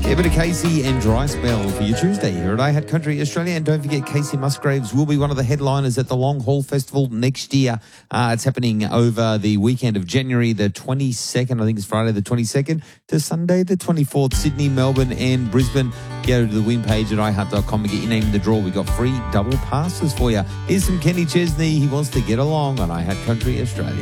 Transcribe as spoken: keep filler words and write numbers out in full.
Yeah, a bit of Casey and Dry Spell for your Tuesday here at iHat Country Australia. And don't forget, Casey Musgraves will be one of the headliners at the Long Haul Festival next year. Uh, it's happening over the weekend of January the twenty-second, I think it's Friday the twenty-second, to Sunday the twenty-fourth, Sydney, Melbourne and Brisbane. Go to the win page at i heart dot com and get your name in the draw. We've got free double passes for you. Here's some Kenny Chesney. He wants to get along on iHat Country Australia.